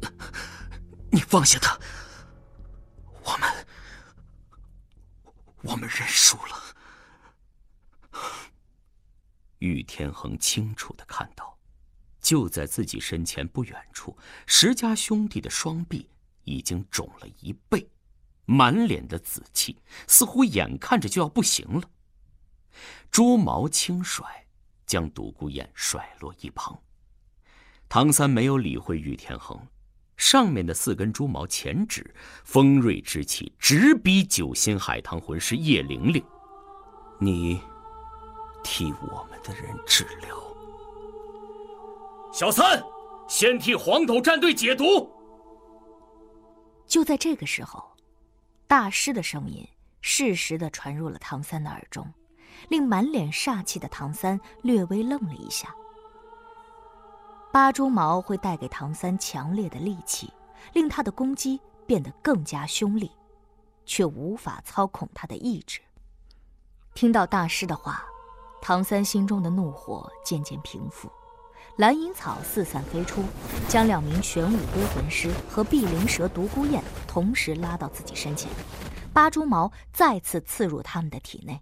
你放下他，我们认输了。玉天恒清楚地看到，就在自己身前不远处，石家兄弟的双臂已经肿了1倍，满脸的紫气，似乎眼看着就要不行了。朱毛轻甩，将独孤雁甩落一旁。唐三没有理会玉天恒，上面的4根猪毛前指，锋锐之气直逼九心海棠魂师叶玲玲。你替我们的人治疗。小三，先替黄斗战队解毒。 就在这个时候，大师的声音适时地传入了唐三的耳中，令满脸煞气的唐三略微愣了一下。八蛛毛会带给唐三强烈的戾气，令他的攻击变得更加凶厉，却无法操控他的意志。听到大师的话，唐三心中的怒火渐渐平复，蓝银草四散飞出，将2名玄武龟魂师和碧灵蛇独孤雁同时拉到自己身前，八蛛毛再次刺入他们的体内。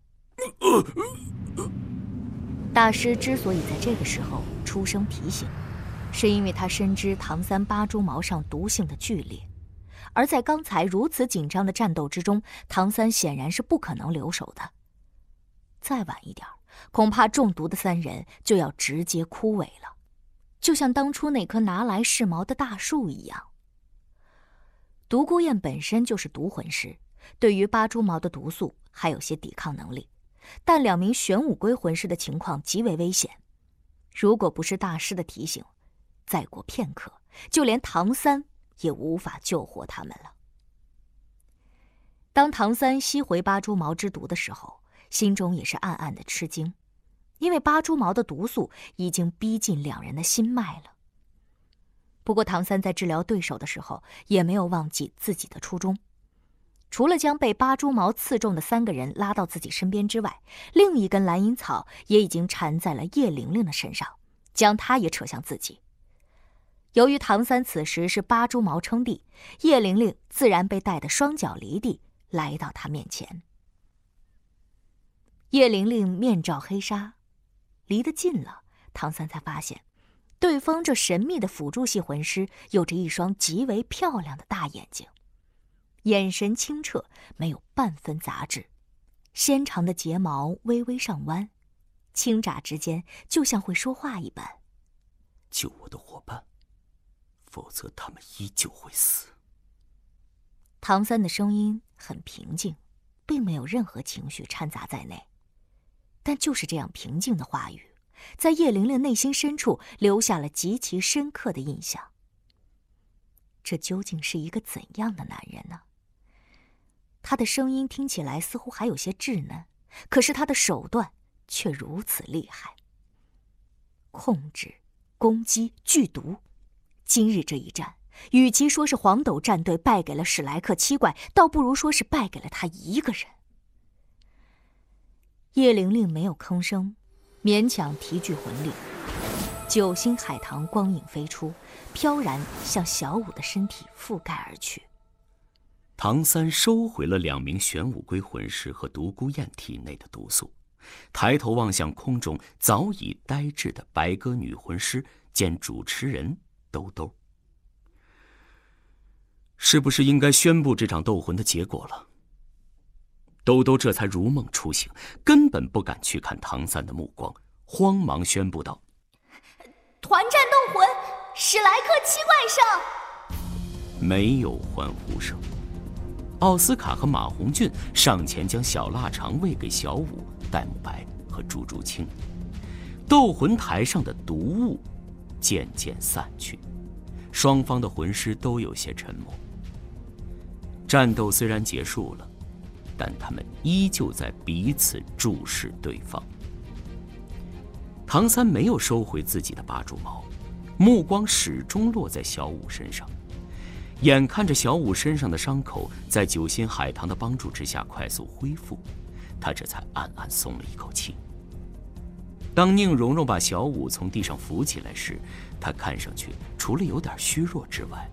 大师之所以在这个时候出声提醒，是因为他深知唐三八蛛毛上毒性的剧烈，而在刚才如此紧张的战斗之中，唐三显然是不可能留手的。再晚一点，恐怕中毒的3人就要直接枯萎了，就像当初那棵拿来试毛的大树一样。独孤雁本身就是毒魂师，对于八蛛毛的毒素还有些抵抗能力，但2名玄武龟魂师的情况极为危险，如果不是大师的提醒，再过片刻，就连唐三也无法救活他们了。当唐三吸回八蛛毛之毒的时候，心中也是暗暗的吃惊，因为八蛛毛的毒素已经逼近2人的心脉了。不过唐三在治疗对手的时候，也没有忘记自己的初衷。除了将被八蛛毛刺中的3个人拉到自己身边之外，另一根蓝银草也已经缠在了叶玲玲的身上，将她也扯向自己。由于唐三此时是八蛛毛称帝，叶玲玲自然被带得双脚离地，来到他面前。叶玲玲面罩黑纱，离得近了，唐三才发现，对方这神秘的辅助系魂师有着一双极为漂亮的大眼睛，眼神清澈，没有半分杂质，纤长的睫毛微微上弯，轻眨之间就像会说话一般。 救我的伙伴，否则他们依旧会死。 唐三的声音很平静，并没有任何情绪掺杂在内，但就是这样平静的话语，在叶玲玲内心深处留下了极其深刻的印象。这究竟是一个怎样的男人呢？他的声音听起来似乎还有些稚嫩，可是他的手段却如此厉害。控制、攻击、剧毒，今日这一战，与其说是黄斗战队败给了史莱克7怪，倒不如说是败给了他一个人。叶玲玲没有吭声，勉强提聚魂力，九星海棠光影飞出，飘然向小舞的身体覆盖而去。 唐三收回了2名玄武龟魂师和独孤雁体内的毒素，抬头望向空中早已呆滞的白鸽女魂师兼主持人兜兜。是不是应该宣布这场斗魂的结果了？兜兜这才如梦初醒，根本不敢去看唐三的目光，慌忙宣布道： 团战斗魂，史莱克7怪胜！ 没有欢呼声。奥斯卡和马红俊上前将小腊肠喂给小舞、戴沐白和朱竹清。斗魂台上的毒雾渐渐散去，双方的魂师都有些沉默。战斗虽然结束了，但他们依旧在彼此注视对方。唐三没有收回自己的八蛛毛，目光始终落在小舞身上。眼看着小舞身上的伤口在九心海棠的帮助之下快速恢复，他这才暗暗松了一口气。当宁荣荣把小舞从地上扶起来时，他看上去除了有点虚弱之外，